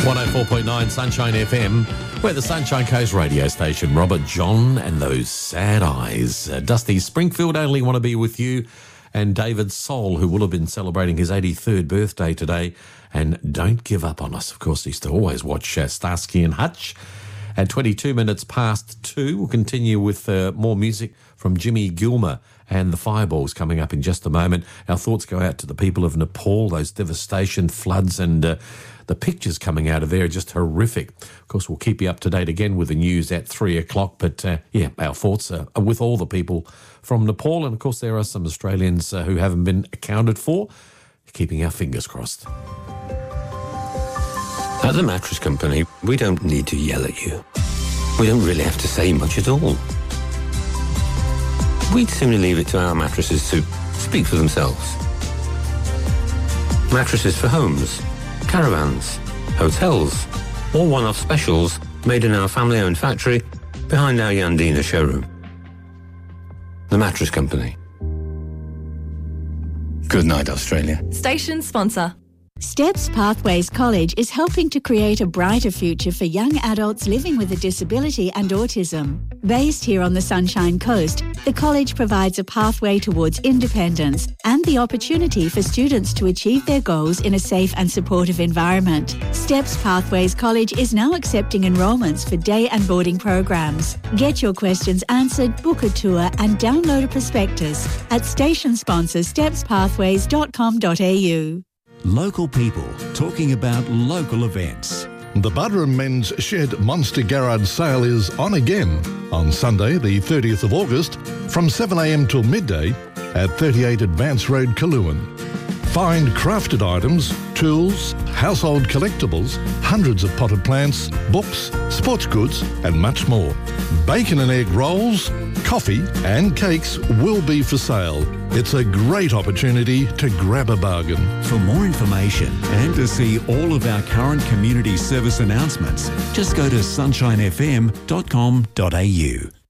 104.9 Sunshine FM. We're the Sunshine Coast radio station. Robert John and those sad eyes. Dusty Springfield, Only Want to Be With You. And David Soul, who will have been celebrating his 83rd birthday today. And Don't Give Up on Us. Of course, he used to always watch Starsky and Hutch. At 22 minutes past 2, we'll continue with more music from Jimmy Gilmer and the Fireballs coming up in just a moment. Our thoughts go out to the people of Nepal, those devastation floods, and the pictures coming out of there are just horrific. Of course, we'll keep you up to date again with the news at 3 o'clock. But, our thoughts are with all the people from Nepal. And, of course, there are some Australians who haven't been accounted for. Keeping our fingers crossed. At the Mattress Company, we don't need to yell at you. We don't really have to say much at all. We'd sooner leave it to our mattresses to speak for themselves. Mattresses for homes, caravans, hotels, or one-off specials made in our family-owned factory behind our Yandina showroom. The Mattress Company. Good night, Australia. Station sponsor. Steps Pathways College is helping to create a brighter future for young adults living with a disability and autism. Based here on the Sunshine Coast, the college provides a pathway towards independence and the opportunity for students to achieve their goals in a safe and supportive environment. Steps Pathways College is now accepting enrolments for day and boarding programs. Get your questions answered, book a tour and download a prospectus at station sponsor stepspathways.com.au. Local people talking about local events. The Buderim Men's Shed Monster Garage sale is on again on Sunday, the 30th of August, from 7am till midday at 38 Advance Road, Kaluan. Find crafted items, tools, household collectibles, hundreds of potted plants, books, sports goods, and much more. Bacon and egg rolls, coffee and cakes will be for sale. It's a great opportunity to grab a bargain. For more information and to see all of our current community service announcements, just go to sunshinefm.com.au.